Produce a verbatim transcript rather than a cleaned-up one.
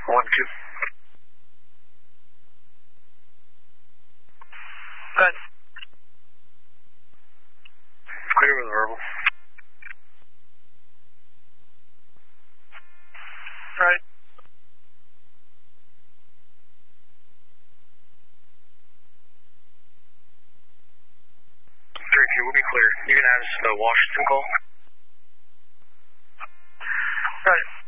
One, two. Good. Clear with verbal. Right. Three, two, we'll be clear. You can have the Washington call. Right.